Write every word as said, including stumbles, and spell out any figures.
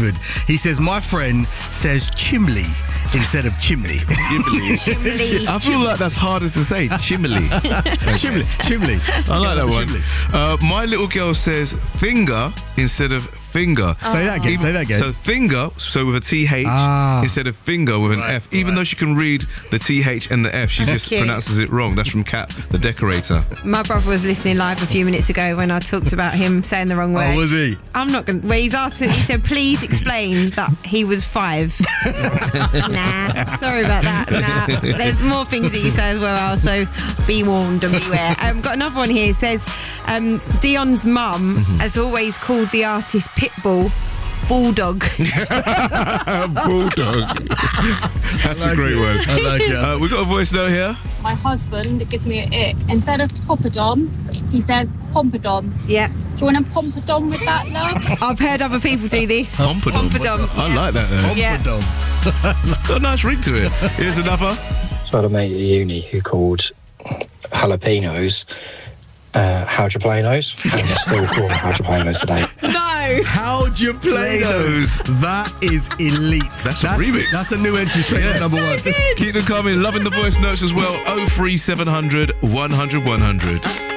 Oxford. He says, my friend says chimley instead of chimney. Chimley. Chimley. I feel like that's harder to say. Chimley. Chimley. Chimley. I like that one. Chimley. Uh, my little girl says finger instead of finger. Say that again. Say that again. So finger, so with a T H Ah. instead of finger with an Right, F. Even right. though she can read the T H and the F, she just cute. pronounces it wrong. That's from Kat, the decorator. My brother was listening live a few minutes ago when I talked about him saying the wrong word. Oh, was he? I'm not going to... Well, he's asked... He said, please explain that he was five. Nah. Sorry about that. Nah. There's more things that you say as well, Al, so be warned and beware. Um, got another one here. It says, um, Dion's mum Mm-hmm. has always called the artist Pitbull Bulldog. Bulldog. That's a great one. I like it. Uh, we got a voice note here. My husband gives me an ick. Instead of poppadom, he says pompadom. Yeah. Do you want a pompadom with that, love? I've heard other people do this. Pompadom. Pompadom. I like that though. Yeah. It's got a nice ring to it. Here's another. So I had a mate at uni who called jalapenos uh, how'd-you-play-nos, and we're still calling how'd-you-play-nos today. No. How'd you play those? That is elite. That's a remix. That's a new entry straight Yes. to number one. Keep them coming. Loving the voice notes as well. oh three seven hundred, one hundred, one hundred.